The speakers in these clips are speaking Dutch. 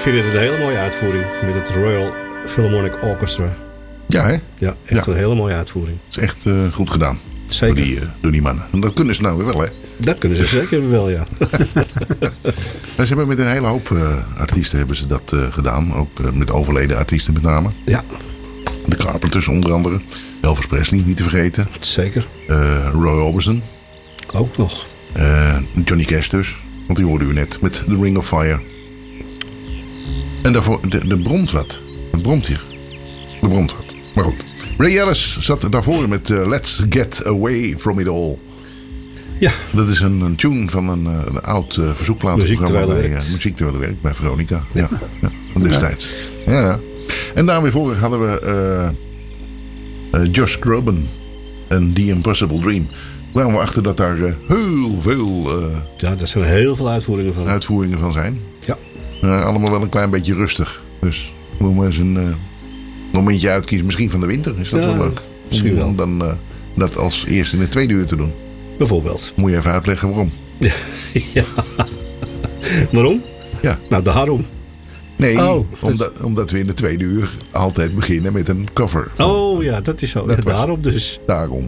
vind het een hele mooie uitvoering. Met het Royal Philharmonic Orchestra. Ja, hè? Ja, echt een hele mooie uitvoering. Het is echt goed gedaan. Zeker. Door die mannen. En dat kunnen ze nou weer wel, hè? Dat kunnen ze zeker wel, ja. Maar ze hebben met een hele hoop artiesten hebben ze dat gedaan. Ook met overleden artiesten met name. Ja. De Carpenters onder andere. Elvis Presley, niet te vergeten. Zeker. Roy Orbison. Ook nog. Johnny Cash dus. Want die hoorden u net met The Ring of Fire. En daarvoor, de bromt wat. Het bromt hier. De bromt wat. Maar goed. Ray Ellis zat daarvoor met Let's Get Away From It All. Ja. Dat is een tune van een oud verzoekplatenprogramma bij Muziek Terwijl het Werkt bij Veronica. Ja. Van destijds. Ja. En daar weer voor hadden we Josh Groban en The Impossible Dream. Kwamen we achter dat daar heel veel ja, daar zijn heel veel uitvoeringen van zijn. Ja. Allemaal wel een klein beetje rustig. Dus we moeten eens een momentje uitkiezen. Misschien van de winter. Is dat wel leuk? Misschien wel. Om dan dat als eerste in de tweede uur te doen. Bijvoorbeeld. Moet je even uitleggen waarom. Ja. Waarom? Ja. Nou, daarom. Nee, omdat we in de tweede uur altijd beginnen met een cover. Oh ja, dat is zo. Daarom dus. Daarom.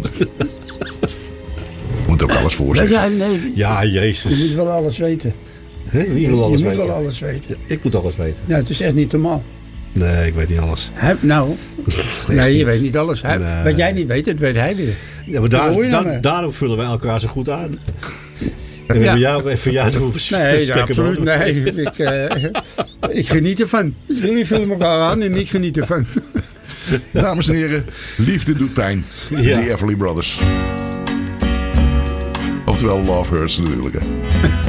Moet ook alles voorzeggen. Nee. Ja, jezus. Je moet wel alles weten. Wie wil alles weten? Je moet wel alles weten. Ja, ik moet alles weten. Nou, het is echt niet normaal. Nee, ik weet niet alles. Nee, je weet niet alles. Nee. Wat jij niet weet, dat weet hij weer. Ja, maar daarom vullen wij elkaar zo goed aan. En ja. Even jou te hoeven Nee, absoluut. Nee, ik geniet ervan. Jullie vullen elkaar aan en ik geniet ervan. Dames en heren, liefde doet pijn. Ja. The Everly Brothers. Oftewel Love Hurts natuurlijk. Hè.